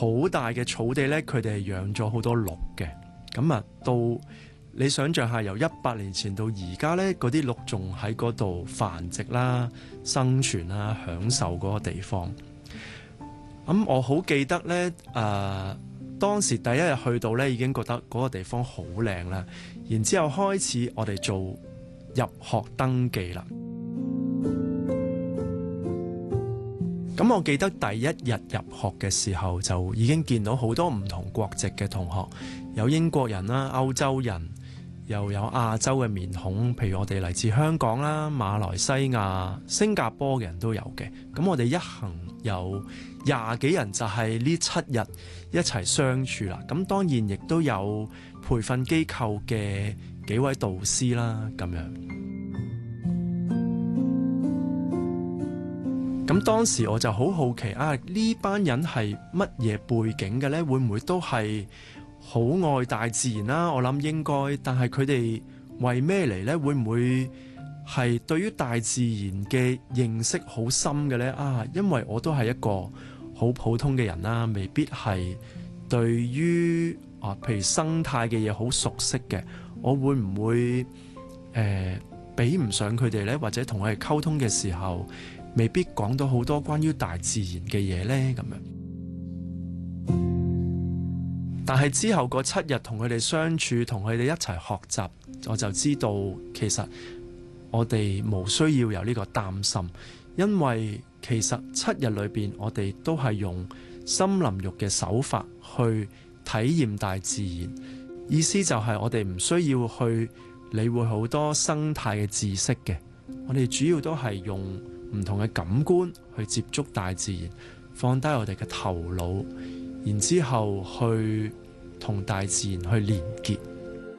好大嘅草地呢，佢哋係養咗好多鹿嘅。咁啊，到你想象下，由100年前到而家呢，嗰啲鹿仲喺嗰度繁殖啦、生存啦、享受嗰個地方。咁我好記得呢，當時第一日去到呢，已經覺得嗰個地方好靚啦。然之後開始我哋做入學登記啦。咁我記得第一日入學嘅時候，就已經見到好多唔同國籍嘅同學，有英國人啦、歐洲人，又有亞洲嘅面孔，譬如我哋嚟自香港啦、馬來西亞、新加坡嘅人都有嘅。咁我哋一行有20幾人，就係呢7日一齊相處啦。咁當然亦都有培訓機構嘅幾位導師啦，咁樣。咁當時我就好好奇啊，呢班人係乜嘢背景嘅呢？會唔會都係好愛大自然啦？我諗應該，但係佢哋為咩嚟呢？會唔會係對於大自然嘅認識好深嘅呢？啊，因為我都係一個好普通嘅人啦，未必係對於譬如生態嘅嘢好熟悉嘅，我會唔會比唔上佢哋呢？或者同佢哋溝通嘅時候，未必講到好多關於大自然嘅嘢呢，咁樣。但係之後嗰7日同佢哋相處，同佢哋一齊學習，我就知道其實我哋無需要有呢個擔心，因為其實7日裏邊我哋都係用森林浴嘅手法去體驗大自然。意思就係我哋唔需要去理會好多生態嘅知識嘅，我哋主要都係用唔同嘅感官去接觸大自然，放低我哋嘅頭腦，然之後去同大自然去連結。